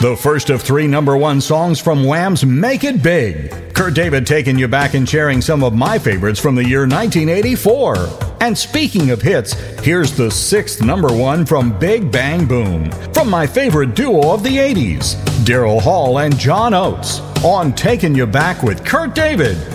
The first of 3 number 1 songs from Wham's Make It Big. Kurt David taking you back and sharing some of my favorites from the year 1984. And speaking of hits, here's the 6th number 1 from Big Bang Boom. From my favorite duo of the 80s, Daryl Hall and John Oates, on Taking You Back with Kurt David.